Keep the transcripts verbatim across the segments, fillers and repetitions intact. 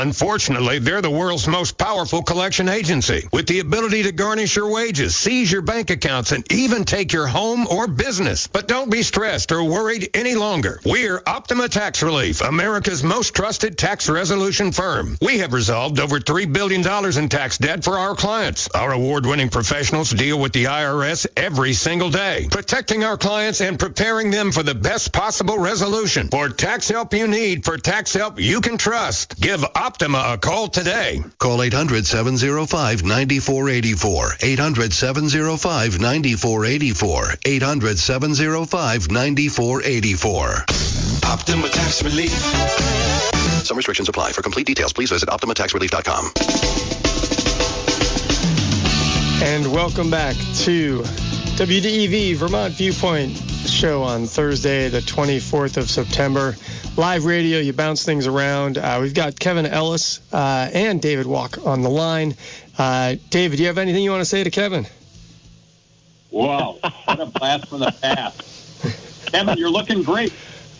Unfortunately, they're the world's most powerful collection agency with the ability to garnish your wages, seize your bank accounts, and even take your home or business. But don't be stressed or worried any longer. We're Optima Tax Relief, America's most trusted tax resolution firm. We have resolved over three billion dollars in tax debt for our clients. Our award-winning professionals deal with the I R S every single day, protecting our clients and preparing them for the best possible resolution. For tax help you need, for tax help you can trust, give Optima a call today. Call eight hundred, seven oh five, nine four eight four. eight hundred, seven oh five, nine four eight four. eight hundred, seven oh five, nine four eight four. Optima Tax Relief. Some restrictions apply. For complete details, please visit optima tax relief dot com. And welcome back to W D E V Vermont Viewpoint show on Thursday, the twenty-fourth of September. Live radio, you bounce things around. Uh, we've got Kevin Ellis uh, and David Walk on the line. Uh, David, do you have anything you want to say to Kevin? Wow, what a blast from the past. Kevin, you're looking great.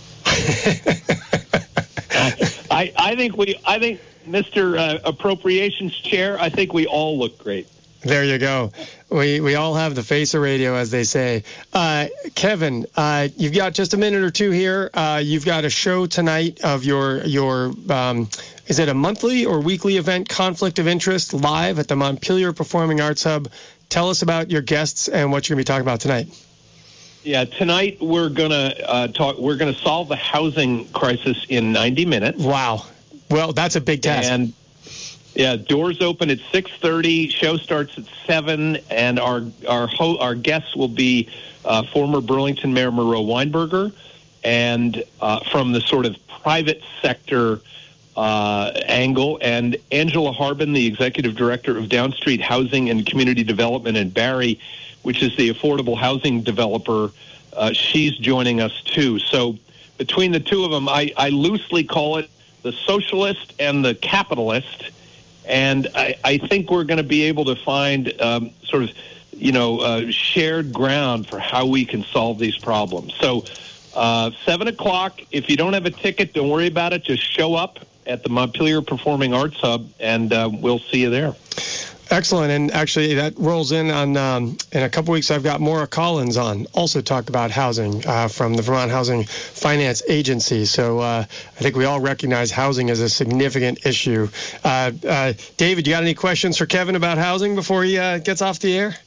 I, I think we, I think, Mister Uh, Appropriations Chair, I think we all look great. There you go. We we all have the face of radio, as they say. Uh, Kevin, uh, you've got just a minute or two here. Uh, you've got a show tonight of your your um, is it a monthly or weekly event, Conflict of Interest, live at the Montpelier Performing Arts Hub. Tell us about your guests and what you're going to be talking about tonight. Yeah, tonight we're gonna uh, talk. We're gonna solve the housing crisis in ninety minutes. Wow. Well, that's a big task. And yeah, doors open at six thirty. Show starts at seven, and our our ho- our guests will be uh, former Burlington Mayor Moreau Weinberger, and uh, from the sort of private sector uh, angle, and Angela Harbin, the executive director of Downstreet Housing and Community Development in Barrie, which is the affordable housing developer. Uh, she's joining us too. So between the two of them, I, I loosely call it the socialist and the capitalist. And I, I think we're going to be able to find um, sort of, you know, uh, shared ground for how we can solve these problems. So uh, seven o'clock, if you don't have a ticket, don't worry about it. Just show up at the Montpelier Performing Arts Hub, and uh, we'll see you there. Excellent. And actually, that rolls in on um, in a couple weeks. I've got Maura Collins on, also talk about housing uh, from the Vermont Housing Finance Agency. So uh, I think we all recognize housing as a significant issue. Uh, uh, David, you got any questions for Kevin about housing before he uh, gets off the air?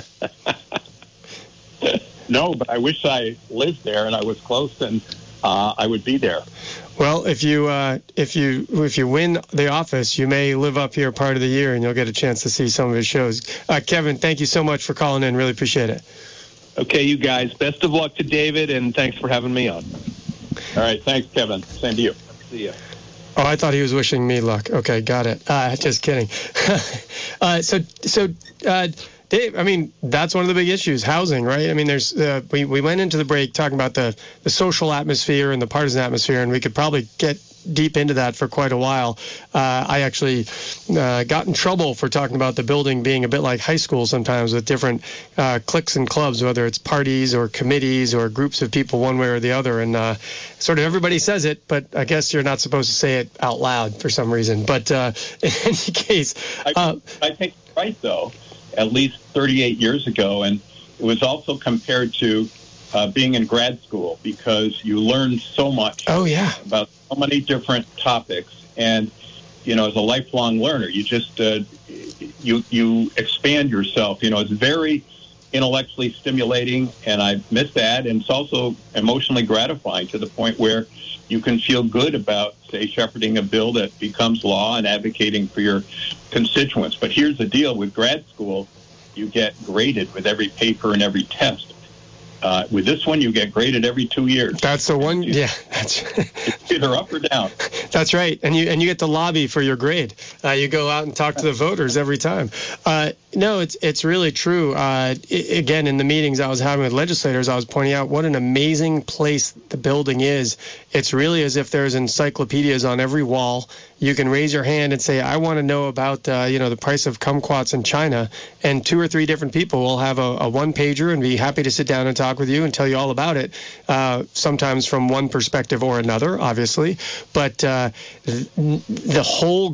No, but I wish I lived there and I was close, and uh, I would be there. Well, if you uh, if you if you win the office, you may live up here part of the year, and you'll get a chance to see some of his shows. Uh, Kevin, thank you so much for calling in. Really appreciate it. Okay, you guys. Best of luck to David, and thanks for having me on. All right, thanks, Kevin. Same to you. See ya. Oh, I thought he was wishing me luck. Okay, got it. Uh, just kidding. uh, so so. Uh, Dave, I mean, that's one of the big issues, housing, right? I mean, there's uh, we, we went into the break talking about the, the social atmosphere and the partisan atmosphere, and we could probably get deep into that for quite a while. Uh, I actually uh, got in trouble for talking about the building being a bit like high school sometimes, with different uh, cliques and clubs, whether it's parties or committees or groups of people one way or the other. And uh, sort of everybody says it, but I guess you're not supposed to say it out loud for some reason. But uh, in any case... Uh, I, I think you're right, though. At least thirty-eight years ago, and it was also compared to uh, being in grad school, because you learned so much oh, yeah. about so many different topics, and you know, as a lifelong learner, you just uh, you you expand yourself. You know, it's very intellectually stimulating, and I miss that, and it's also emotionally gratifying to the point where you can feel good about, say, shepherding a bill that becomes law and advocating for your constituents. But here's the deal with grad school: you get graded with every paper and every test. Uh, with this one, you get graded every two years. That's the one. Yeah, that's it's either up or down. That's right, and you and you get to lobby for your grade. Uh, you go out and talk to the voters every time. Uh, no, it's it's really true. Uh, I, again, in the meetings I was having with legislators, I was pointing out what an amazing place the building is. It's really as if there's encyclopedias on every wall. you can raise your hand and say, I want to know about, uh, you know, the price of kumquats in China, and two or three different people will have a, a one-pager and be happy to sit down and talk with you and tell you all about it, uh, sometimes from one perspective or another, obviously. But uh, the whole